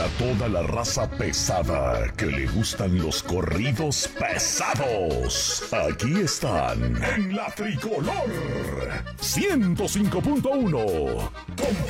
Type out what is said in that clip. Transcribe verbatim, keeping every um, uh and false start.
Para toda la raza pesada que le gustan los corridos pesados, aquí están en la Tricolor ciento cinco punto uno.